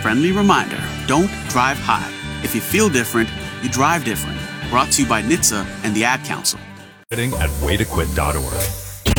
Friendly reminder, don't drive high. If you feel different, you drive different. Brought to you by NHTSA and the Ad Council. At waytoquit.org.